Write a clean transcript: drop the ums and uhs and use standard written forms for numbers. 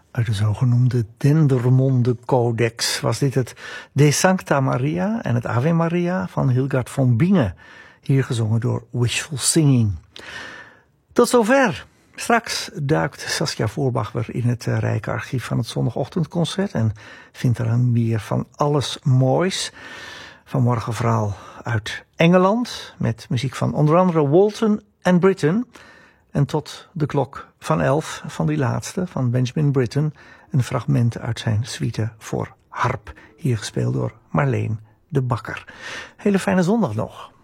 Uit de zogenoemde Dendermonde Codex was dit het De Sancta Maria en het Ave Maria van Hildegard von Bingen, hier gezongen door Wishful Singing. Tot zover. Straks duikt Saskia Voorbach weer in het rijke archief van het zondagochtendconcert en vindt er een meer van alles moois. Vanmorgen vooral uit Engeland met muziek van onder andere Walton en Britten. En tot de klok van 11 van die laatste, van Benjamin Britten, een fragment uit zijn suite voor harp, hier gespeeld door Marleen de Bakker. Hele fijne zondag nog.